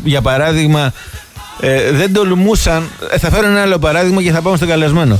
για παράδειγμα, δεν τολμούσαν. Θα φέρω ένα άλλο παράδειγμα και θα πάμε στον καλεσμένο.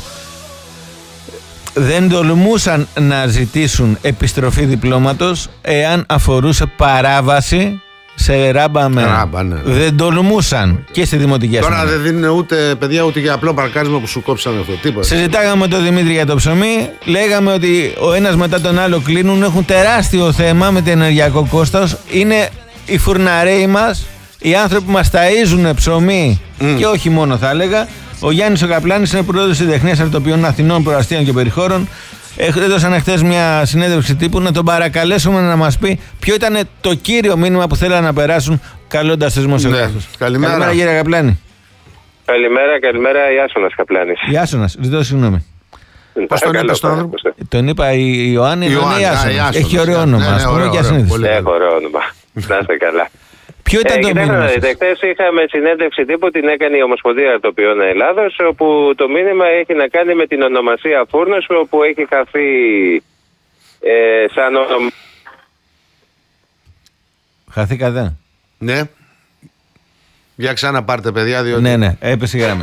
Δεν τολμούσαν να ζητήσουν επιστροφή διπλώματος εάν αφορούσε παράβαση σε ράμπα με. Ναι. Δεν τολμούσαν και στη δημοτική αστυνομία. Τώρα δεν δίνουν ούτε παιδιά ούτε για απλό παρκάρισμα που σου κόψαν αυτό. Τίποτα. Συζητάγαμε με τον Δημήτρη για το ψωμί. Λέγαμε ότι ο ένας μετά τον άλλο κλείνουν. Έχουν τεράστιο θέμα με το ενεργειακό κόστος. Είναι οι φουρναρέοι μας, οι άνθρωποι που μας ταΐζουν ψωμί και όχι μόνο, θα έλεγα. Ο Γιάννης ο Καπλάνης είναι πρόεδρος της Συντεχνίας Αρτοπιών Αθηνών, Προαστίων και Περιχώρων. Έδωσαν χτες μια συνέντευξη τύπου, να τον παρακαλέσουμε να μας πει ποιο ήταν το κύριο μήνυμα που θέλαν να περάσουν καλώντας τους δημοσιογράφους. Καλημέρα κύριε Καπλάνη. Καλημέρα, Ιάσονας Καπλάνης. Ιάσονας, ζητώ συγγνώμη. Πώς τον είπες τον άνθρωπο? Τον είπα η Ιωάννη, Ιάσονας. Έχει ωραίο όνομα, ας πούμε, και ασυνήθιστο. Έχω ωραίο όνομα. Να είστε καλά. Ποιο ήταν το μήνυμα σας? Χθες είχαμε συνέντευξη τύπου, την έκανε η Ομοσπονδία Αρτοπιών Ελλάδος, όπου το μήνυμα έχει να κάνει με την ονομασία Φούρνος, όπου έχει χαθεί σαν όνομα. Χαθήκατε? Ναι. Για ξαναπάρτε παιδιά, διότι... Ναι, έπεσε η γραμμή.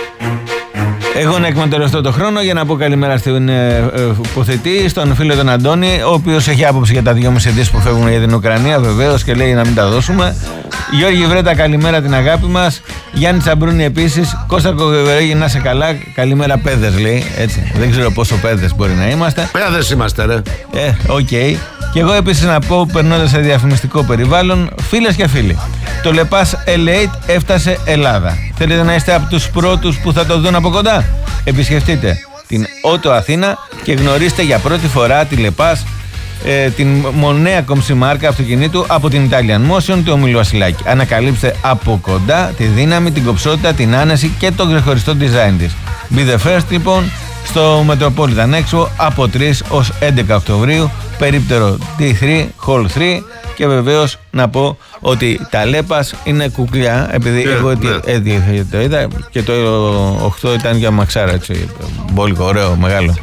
Εγώ να εκμεταλλευτώ το χρόνο για να πω καλημέρα στην υποθετή, στον φίλο τον Αντώνη, ο οποίος έχει άποψη για τα 2,5 δις που φεύγουν για την Ουκρανία, βεβαίως, και λέει να μην τα δώσουμε. Γιώργη Βρέτα, καλημέρα την αγάπη μας. Γιάννη Τσαμπρούνη επίσης. Κώστα Κοκεβερέγη, να είσαι καλά. Καλημέρα, παιδες, λέει. Έτσι. Δεν ξέρω πόσο παιδες μπορεί να είμαστε. Παιδες είμαστε, ρε. Οκ. Και εγώ επίσης να πω, περνώντας σε διαφημιστικό περιβάλλον, φίλες και φίλοι, το Λεπάς Elate έφτασε Ελλάδα. Θέλετε να είστε από τους πρώτους που θα το δουν από κοντά? Επισκεφτείτε την Ότο Αθήνα και γνωρίστε για πρώτη φορά τη Λεπάς, την μονέα κομψή μάρκα αυτοκινήτου από την Italian Motion, του ομίλου Βασιλάκη. Ανακαλύψτε από κοντά τη δύναμη, την κομψότητα, την άνεση και το ξεχωριστό design της. Be the first, λοιπόν, στο Metropolitan Expo από 3 ως 11 Οκτωβρίου, περίπτερο D3, Hall 3. Και βεβαίως να πω ότι τα Λέπας είναι κουκλιά, επειδή εγώ το είδα και το 8 ήταν για μαξάρα, έτσι, μπόλικο, ωραίο, μεγάλο.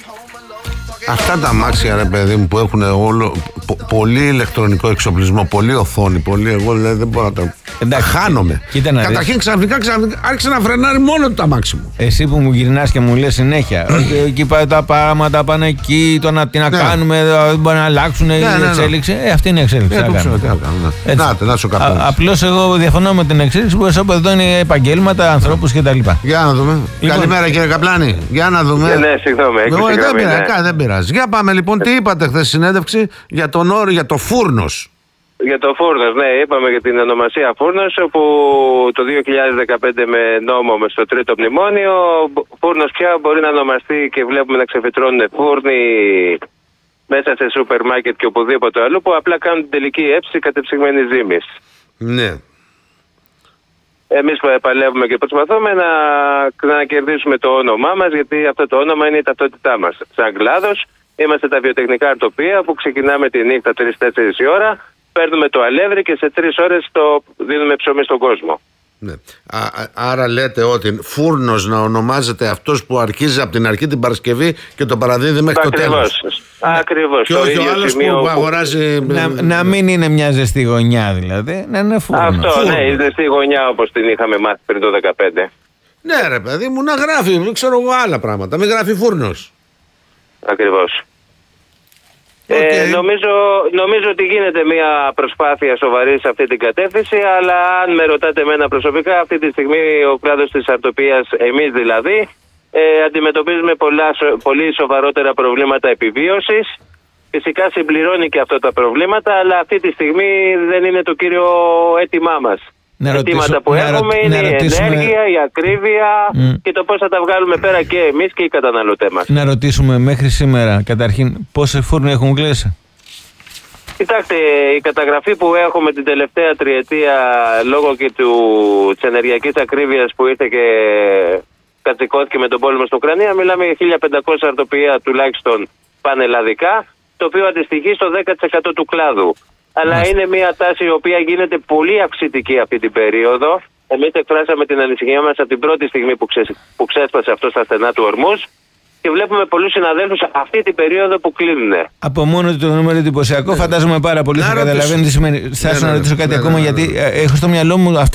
Αυτά τα αμάξια, ρε παιδί μου, που έχουν πολύ ηλεκτρονικό εξοπλισμό, πολύ οθόνη, πολύ, εγώ δηλαδή δεν μπορώ να το... Χάνομαι. Καταρχήν ξαφνικά άρχισε να φρενάρει μόνο το αμάξι μου. Εσύ που μου γυρνάς και μου λες συνέχεια ότι εκεί πάει τα πράγματα, πάνε εκεί, τι να κάνουμε, μπορεί να αλλάξουν η εξέλιξη. Αυτή είναι η εξέλιξη. Να σου καπέλεις. Απλώς εγώ διαφωνώ με την εξέλιξη που εσωπεδώνει επαγγέλματα, ανθρώπους κτλ. Για να δούμε. Καλημέρα κύριε Καπλάνη. Για να δούμε. Ναι, συγγνώμη. Δεν πειράζει. Για πάμε λοιπόν, τι είπατε χθες στη συνέντευξη για τον όρο, για το Φούρνος? Για το Φούρνος, ναι, είπαμε για την ονομασία Φούρνος, όπου το 2015 με νόμο με στο τρίτο μνημόνιο, Φούρνος πια μπορεί να ονομαστεί και βλέπουμε να ξεφυτρώνουν φούρνοι μέσα σε σούπερ μάρκετ και οπουδήποτε αλλού, που απλά κάνουν την τελική έψη κατεψυγμένης ζύμης. Ναι. Εμείς παλεύουμε και προσπαθούμε να κερδίσουμε το όνομά μας, γιατί αυτό το όνομα είναι η ταυτότητά μας. Σαν κλάδος είμαστε τα βιοτεχνικά αρτοπία που ξεκινάμε τη νύχτα 3-4 η ώρα, παίρνουμε το αλεύρι και σε 3 ώρες το δίνουμε ψωμί στον κόσμο. Ναι. Άρα λέτε ότι Φούρνος να ονομάζεται αυτός που αρχίζει από την αρχή την Παρασκευή και το παραδίδει μέχρι το τέλος. Ακριβώς. Και όχι ο άλλος που αγοράζει... Να μην είναι μια ζεστή γωνιά δηλαδή, να είναι Φούρνος. Αυτό, ναι, η ζεστή γωνιά όπως την είχαμε μάθει πριν το 2015. Ναι ρε παιδί μου, να γράφει, δεν ξέρω εγώ άλλα πράγματα, μην γράφει Φούρνος. Ακριβώς. Νομίζω ότι γίνεται μια προσπάθεια σοβαρή σε αυτή την κατεύθυνση, αλλά αν με ρωτάτε εμένα προσωπικά, αυτή τη στιγμή ο κλάδος της αρτοπίας, εμείς δηλαδή, αντιμετωπίζουμε πολύ σοβαρότερα προβλήματα επιβίωσης. Φυσικά συμπληρώνει και αυτά τα προβλήματα, αλλά αυτή τη στιγμή δεν είναι το κύριο αίτημά μας. Τα αιτήματα που έχουμε είναι η ενέργεια, η ακρίβεια και το πώς θα τα βγάλουμε πέρα και εμείς και οι καταναλωτές μας. Να ρωτήσουμε μέχρι σήμερα, καταρχήν, πόσοι φούρνοι έχουν κλείσει? Κοιτάξτε, η καταγραφή που έχουμε την τελευταία τριετία λόγω και της ενεργειακής ακρίβειας που ήρθε και κατσικώθηκε με τον πόλεμο στην Ουκρανία, μιλάμε για 1.500 αρτοπία τουλάχιστον πανελλαδικά, το οποίο αντιστοιχεί στο 10% του κλάδου. Αλλά είναι μια τάση η οποία γίνεται πολύ αυξητική αυτή την περίοδο. Εμείς εκφράσαμε την ανησυχία μας από την πρώτη στιγμή που ξέσπασε αυτό στα στενά του Ορμούς και βλέπουμε πολλούς συναδέλφους αυτή την περίοδο που κλείνουν. Από μόνο το νούμερο εντυπωσιακό, φαντάζομαι πάρα πολύ θα καταλαβαίνει τι σημαίνει. Θα να ρωτήσω κάτι ακόμα, γιατί έχω στο μυαλό μου